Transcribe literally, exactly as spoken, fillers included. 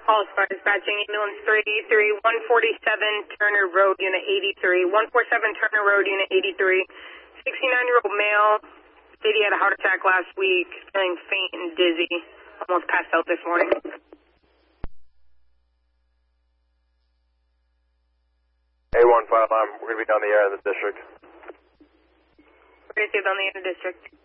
All stars dispatching ambulance three eighty-three, one forty-seven Turner Road, unit eighty-three, one forty-seven Turner Road, unit eighty-three, sixty-nine-year-old male, said he had a heart attack last week, feeling faint and dizzy, almost passed out this morning. A one five, I'm, we're going to be down the air in the district. We're going to be on the air in the district.